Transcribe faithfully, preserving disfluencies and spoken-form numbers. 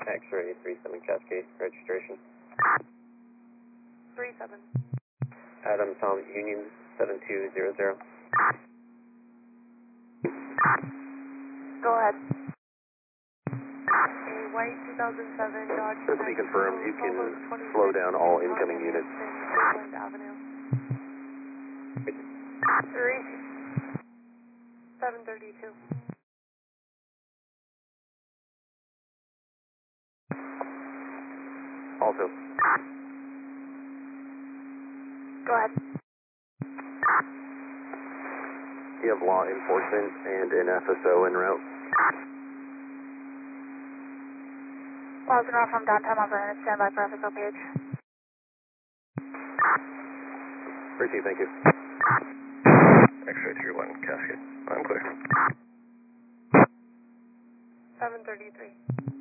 X-ray three seven Cascade, registration. three seven. Adam Tom Union seven two zero zero. Go ahead. A white two thousand seven Dodge. This to be confirmed, you can slow down all incoming units. Cleveland Avenue. Three. seven thirty-two. Also. Go ahead. You have law enforcement and an F S O en route. Laws from downtown Los Angeles, stand by for F S O P H. Appreciate it, thank you. X-ray three one Cascade, I'm clear. seven thirty-three.